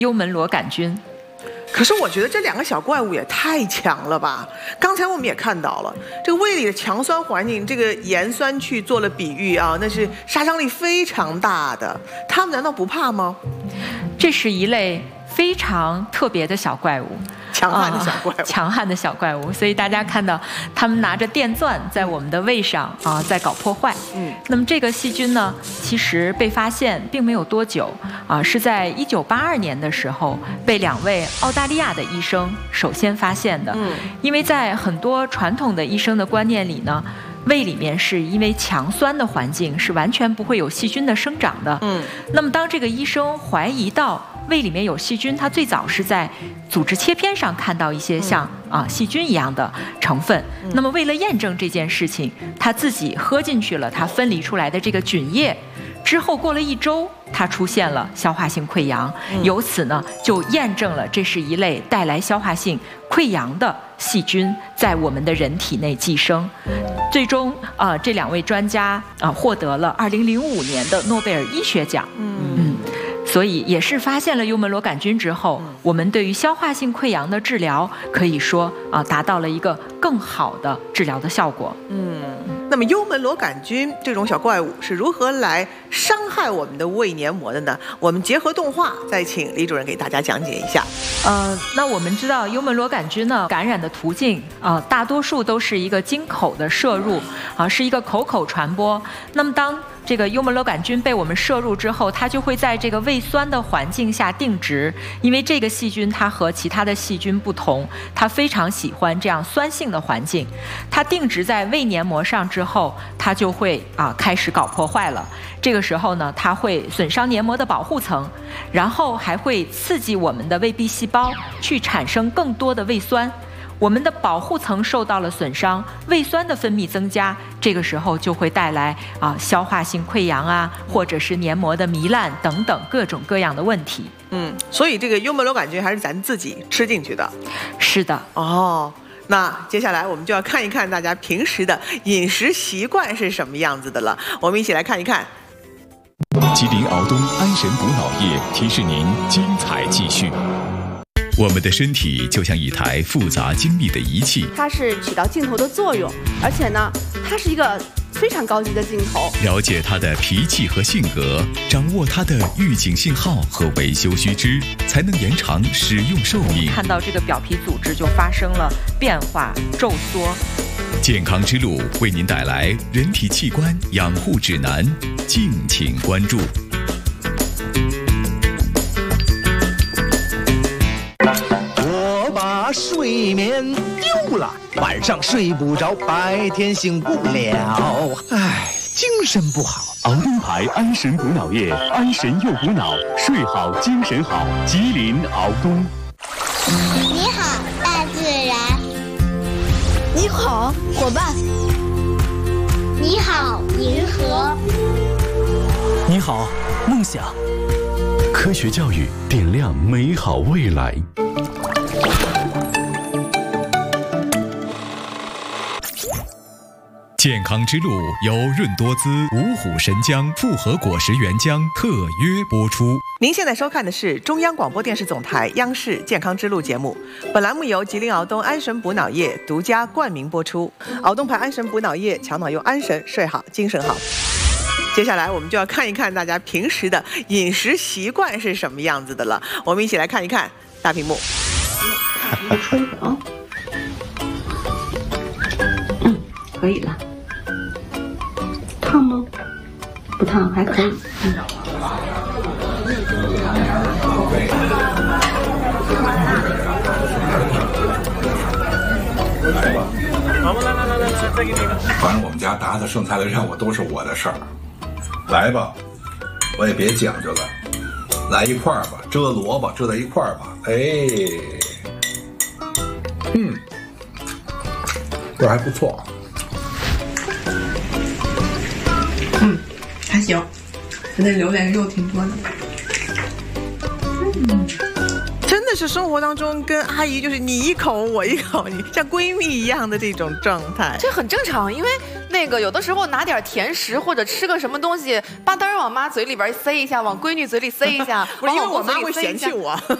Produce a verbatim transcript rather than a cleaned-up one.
幽门螺杆菌。 可是我觉得这两个小怪物也太强了吧！刚才我们也看到了，这个胃里的强酸环境，这个盐酸去做了比喻啊，那是杀伤力非常大的。他们难道不怕吗？ 这是一类非常特别的小怪物。 强悍的小怪物、 啊，强悍的小怪物，所以大家看到他们拿着电钻在我们的胃上啊，在搞破坏。嗯，那么这个细菌呢，其实被发现并没有多久啊，是在一九八二年的时候被两位澳大利亚的医生首先发现的。嗯，因为在很多传统的医生的观念里呢，胃里面是因为强酸的环境是完全不会有细菌的生长的。嗯，那么当这个医生怀疑到胃里面有细菌，他最早是在组织切片上看到一些像啊细菌一样的成分。那么为了验证这件事情，他自己喝进去了他分离出来的这个菌液，之后过了一周，它出现了消化性溃疡，由此呢就验证了这是一类带来消化性溃疡的细菌在我们的人体内寄生。最终啊、呃，这两位专家啊、呃、获得了二零零五年的诺贝尔医学奖。嗯。嗯，所以也是发现了幽门螺杆菌之后，我们对于消化性溃疡的治疗可以说啊达到了一个更好的治疗的效果。 嗯，那么幽门螺杆菌这种小怪物是如何来伤害我们的胃黏膜的呢？我们结合动画，再请李主任给大家讲解一下。 呃，那我们知道幽门螺杆菌呢感染的途径啊、呃，大多数都是一个经口的摄入啊、呃，是一个口口传播。那么当这个幽门螺杆菌被我们摄入之后，它就会在这个胃酸的环境下定植，因为这个细菌它和其他的细菌不同，它非常喜欢这样酸性的环境。它定植在胃黏膜上之后，它就会啊开始搞破坏了。这个时候呢，它会损伤黏膜的保护层，然后还会刺激我们的胃壁细胞去产生更多的胃酸。我们的保护层受到了损伤，胃酸的分泌增加，这个时候就会带来啊消化性溃疡啊，或者是黏膜的糜烂等等各种各样的问题。 嗯，所以这个幽门螺杆菌还是咱自己吃进去的。 是的。 哦，那接下来我们就要看一看大家平时的饮食习惯是什么样子的了。我们一起来看一看。 吉林敖东安神补脑液提示您精彩继续。我们的身体就像一台复杂精密的仪器， 它是起到镜头的作用，而且呢，它是一个非常高级的镜头。 了解它的脾气和性格，掌握它的预警信号和维修须知，才能延长使用寿命。 看到这个表皮组织就发生了变化、皱缩。 健康之路为您带来人体器官养护指南，敬请关注。 睡眠丢了，晚上睡不着，白天醒不了，唉，精神不好。 敖东牌安神补脑液，安神又补脑，睡好精神好。吉林敖东。 你好，大自然。 你好，伙伴。 你好，银河。 你好，梦想。 科学教育点亮美好未来。 健康之路由润多滋、五虎神姜复合果实原浆特约播出。 您现在收看的是中央广播电视总台央视健康之路节目，本栏目由吉林敖东安神补脑液独家冠名播出。敖东牌安神补脑液，强脑用安神，睡好精神好。接下来我们就要看一看大家平时的饮食习惯是什么样子的了。我们一起来看一看大屏幕。 吹啊，嗯，可以了。烫吗？不烫，还可以。嗯。 好吧，来来来来来，再给你一个。反正我们家答的剩菜的任务都是我的事儿。来吧，我也别讲究了，来一块儿吧，遮萝卜遮在一块儿吧。哎，嗯，这还不错。 嗯，还行，它那榴莲肉挺多的。 嗯，真的是生活当中跟阿姨就是你一口我一口，你像闺蜜一样的这种状态。 这很正常，因为那个有的时候拿点甜食或者吃个什么东西，吧嗒往妈嘴里边塞一下，往闺女嘴里塞一下， 不是因为我妈会嫌弃我。